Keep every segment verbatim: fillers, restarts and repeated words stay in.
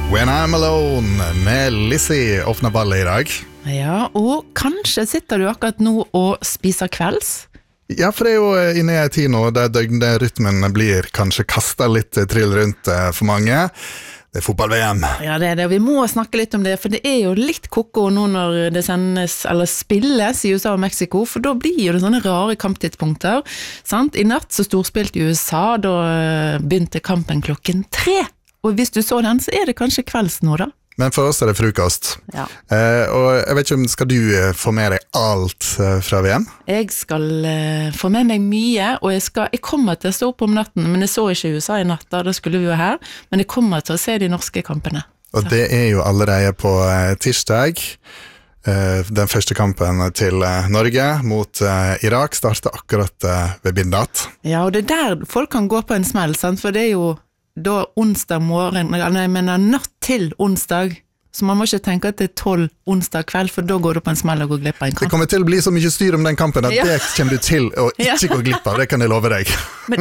When I'm Alone med Lizzie åpner ballet i dag. Ja, og kanskje sitter du akkurat nå og spiser kvelds? Ja, for det er jo inne i en tid nå der døgnrytmen blir kanskje kastet litt trill rundt for mange. Det er fotball-V M. Ja, det er det, og vi må snakke litt om det, for det er jo litt koko nå når det sendes, eller spilles i U S A og Mexico, for da blir jo det sånne rare kamptidspunkter, sant? I natt så storspilte i U S A, da begynte kampen klokken tre. Og hvis du så den, så er det kanskje kvelds nå da. Men for oss er det frokost. Ja. Eh, og jeg vet ikke om skal du få med deg alt fra V M? Jeg skal uh, få med meg mye, og jeg, skal, jeg kommer til å stå opp om natten, men jeg så ikke U S A i natt, da skulle vi jo her, men jeg kommer til å se de norske kampene. Og så. Det er jo allerede på uh, tirsdag. Uh, den første kampen til uh, Norge mot uh, Irak starter akkurat uh, ved midnatt. Ja, og det er der folk kan gå på en smell, sant? For det er jo da onsdag morgen, nei, jeg mener natt til onsdag, så man må ikke tenke at det er tolv onsdag kveld, for da går du på en smell og går glipp av en kamp. Det kommer til å bli så mye styr om den kampen, at ja. Det kommer du til å ikke ja. Gå glipp av, det kan jeg love deg. Men,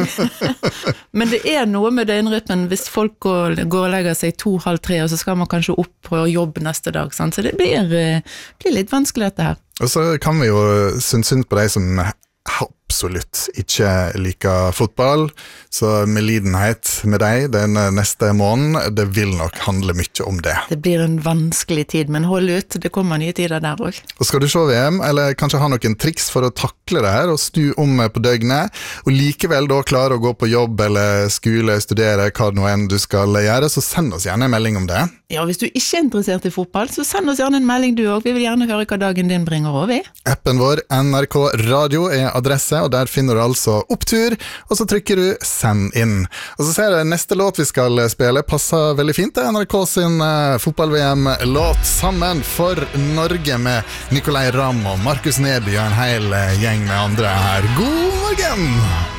men det er noe med døgnrytmen, hvis folk går, går og legger seg to, halv tre, og så skal man kanskje opp på jobb neste dag, sant? Så det blir, blir litt vanskelig dette her. Og så kan vi jo synes synd på deg som absolutt ikke liker fotball, så med lidenhet med deg den neste måneden, det vil nok handle mye om det. Det blir en vanskelig tid, men hold ut, det kommer nye tider der også. Og skal du se V M, eller kanskje ha noen triks for å takle det her, og stu om på døgnet, og likevel da klare å gå på jobb eller skole, studere, hva nå enn du skal gjøre, så send oss gjerne en melding om det. Ja, hvis du ikke er interessert i fotball, så send oss gjerne en melding du også. Vi vil gjerne høre hva dagen din bringer over. Appen vår, N R K Radio, er adresse, og der finner du altså opptur, og så trykker du send inn. Og så ser jeg neste låt vi skal spille passer veldig fint til N R K sin uh, fotball-V M-låt Sammen for Norge med Nicolai Ramm og Markus Neby og en hel uh, gjeng med andre her. God morgen!